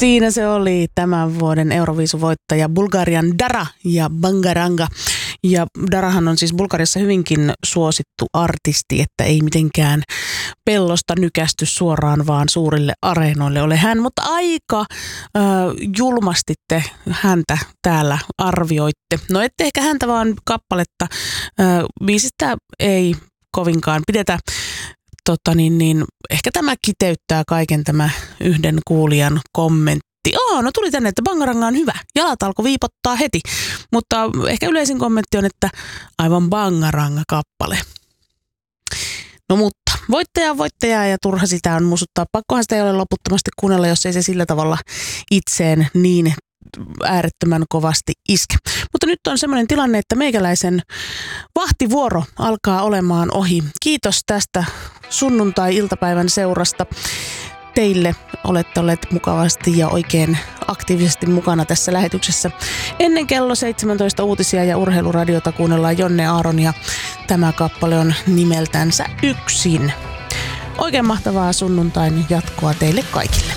Siinä se oli tämän vuoden Euroviisuvoittaja Bulgarian Dara ja Bangaranga. Ja Darahan on siis Bulgariassa hyvinkin suosittu artisti, että ei mitenkään pellosta nykästy suoraan vaan suurille areenoille ole hän. Mutta aika julmasti te häntä täällä arvioitte. No ette ehkä häntä vaan kappaletta. Biisistä ei kovinkaan pidetä. Ehkä tämä kiteyttää kaiken tämä yhden kuulijan kommentti. No tuli tänne, että Bangaranga on hyvä. Jalat alkoi viipottaa heti. Mutta ehkä yleisin kommentti on, että aivan Bangaranga-kappale. No mutta, voittaja ja turha sitä on muistuttaa. Pakkohan sitä ei ole loputtomasti kuunnella, jos ei se sillä tavalla itseen niin äärettömän kovasti iske. Mutta nyt on semmoinen tilanne, että meikäläisen vahtivuoro alkaa olemaan ohi. Kiitos tästä sunnuntai-iltapäivän seurasta. Teille olette olleet mukavasti ja oikein aktiivisesti mukana tässä lähetyksessä. Ennen kello 17 uutisia ja urheiluradiota kuunnellaan Jonne Aaron ja tämä kappale on nimeltänsä Yksin. Oikein mahtavaa sunnuntain jatkoa teille kaikille.